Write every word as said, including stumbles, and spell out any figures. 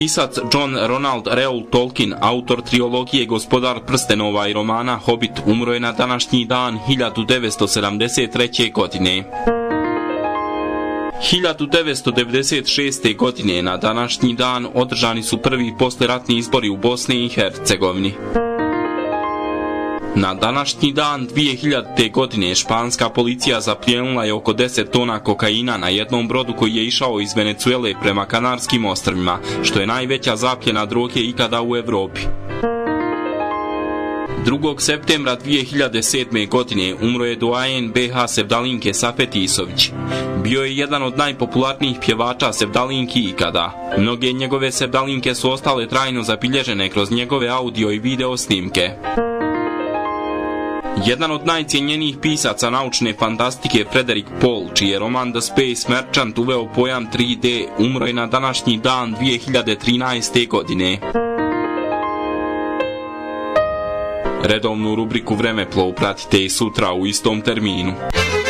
Pisac John Ronald Reuel Tolkien, autor trilogije Gospodar prstenova i romana Hobbit, umro je na današnji dan hiljadu devetsto sedamdeset treće. godine. hiljadu devetsto devedeset šeste. godine na današnji dan održani su prvi poslijeratni izbori u Bosni i Hercegovini. Na današnji dan dvije hiljadite. godine španska policija zaplijenila je oko deset tona kokaina na jednom brodu koji je išao iz Venezuele prema Kanarskim ostrvima, što je najveća zapljena droge ikada u Europi. drugog septembra dvije hiljade sedme. godine umro je doajen be ha Sevdalinke Safet Isović. Bio je jedan od najpopularnijih pjevača Sevdalinki ikada. Mnoge njegove Sevdalinke su ostale trajno zabilježene kroz njegove audio i video snimke. Jedan od najcijenjenijih pisaca naučne fantastike Frederik Pohl, čiji je roman The Space Merchant uveo pojam tri de, umro je na današnji dan dvije hiljade trinaeste. godine. Redovnu rubriku Vremeplov pratite i sutra u istom terminu.